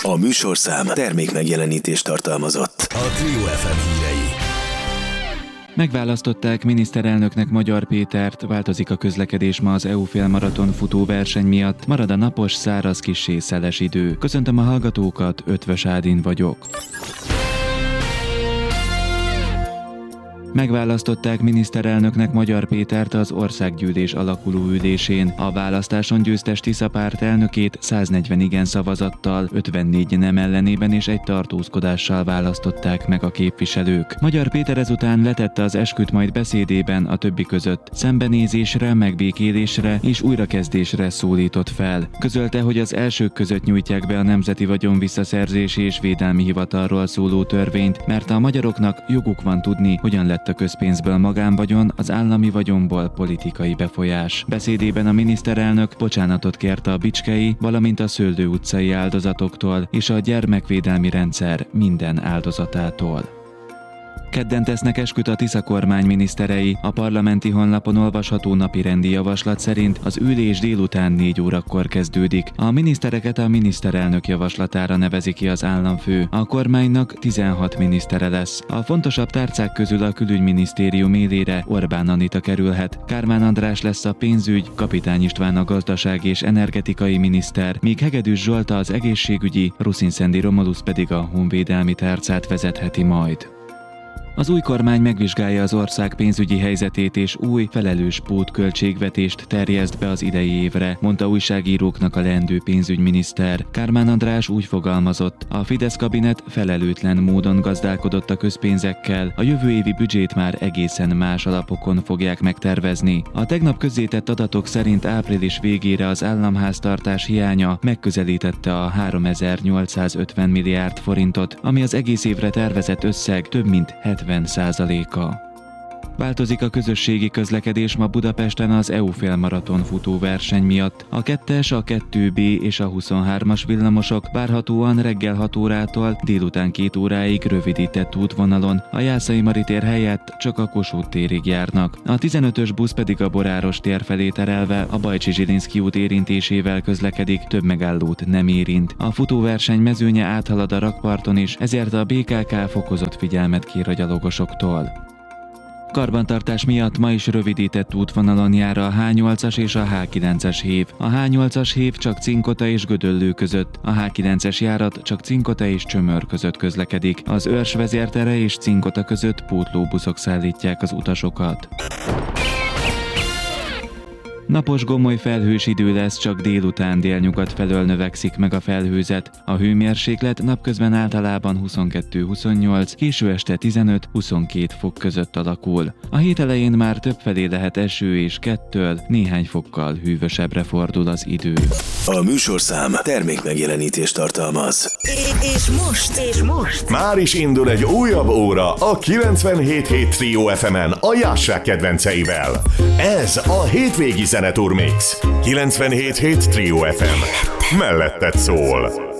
A műsorszám termékmegjelenítést tartalmazott. A Trio FM hírei. Megválasztották miniszterelnöknek Magyar Pétert, változik a közlekedés ma az EU félmaraton futóverseny miatt, marad a napos, száraz, kissé szeles idő. Köszöntöm a hallgatókat, Ötvös Ádin vagyok. Megválasztották miniszterelnöknek Magyar Pétert az országgyűlés alakuló ülésén. A választáson győztes Tisza párt elnökét 140 igen szavazattal, 54 nem ellenében és egy tartózkodással választották meg a képviselők. Magyar Péter ezután letette az esküt, majd beszédében a többi között szembenézésre, megbékélésre és újrakezdésre szólított fel. Közölte, hogy az elsők között nyújtják be a Nemzeti Vagyon Visszaszerzési és Védelmi Hivatalról szóló törvényt, mert a magyaroknak joguk van tudni, hogyan lett a közpénzből magánvagyon, az állami vagyonból politikai befolyás. Beszédében a miniszterelnök bocsánatot kérte a bicskei, valamint a Szőlő utcai áldozatoktól és a gyermekvédelmi rendszer minden áldozatától. Kedden tesznek esküt a Tisza kormány miniszterei. A parlamenti honlapon olvasható napirendi javaslat szerint az ülés délután 4 órakor kezdődik. A minisztereket a miniszterelnök javaslatára nevezi ki az államfő. A kormánynak 16 minisztere lesz. A fontosabb tárcák közül a külügyminisztérium élére Orbán Anita kerülhet. Kármán András lesz a pénzügy, Kapitány István a gazdaság és energetikai miniszter, míg Hegedűs Zsolt az egészségügyi, Ruszin-Szendi Romulusz pedig a honvédelmi tárcát vezetheti majd. Az új kormány megvizsgálja az ország pénzügyi helyzetét és új, felelős pótköltségvetést terjeszt be az idei évre, mondta újságíróknak a leendő pénzügyminiszter. Kármán András úgy fogalmazott, a Fidesz kabinet felelőtlen módon gazdálkodott a közpénzekkel, a jövő évi büdzsét már egészen más alapokon fogják megtervezni. A tegnap közzétett adatok szerint április végére az államháztartás hiánya megközelítette a 3850 milliárd forintot, ami az egész évre tervezett összeg több mint 70%-a. Változik a közösségi közlekedés ma Budapesten az EU félmaraton futóverseny miatt. A 2-es, a 2B és a 23-as villamosok várhatóan reggel 6 órától délután 2 óráig rövidített útvonalon, a Jászai Mari tér helyett csak a Kossuth térig járnak. A 15-ös busz pedig a Boráros tér felé terelve a Bajcsy-Zsilinszky út érintésével közlekedik, több megállót nem érint. A futóverseny mezőnye áthalad a rakparton is, ezért a BKK fokozott figyelmet kér a gyalogosoktól. Karbantartás miatt ma is rövidített útvonalon jár a H8-as és a H9-es hév. A H8-as hév csak Cinkota és Gödöllő között, a H9-es járat csak Cinkota és Csömör között közlekedik. Az Őrs vezértere és Cinkota között pótlóbuszok szállítják az utasokat. Napos, gomoly felhős idő lesz, csak délután délnyugat felől növekszik meg a felhőzet. A hőmérséklet napközben általában 22-28, késő este 15-22 fok között alakul. A hét elején már többfelé lehet eső és 2-től néhány fokkal hűvösebbre fordul az idő. A műsorszám termékmegjelenítést tartalmaz. És most már is indul egy újabb óra a 97.7 Trio FM-en a Jássák kedvenceivel. Ez a hétvégi Zeneturmix. 97.7 Trio FM. Melletted szól.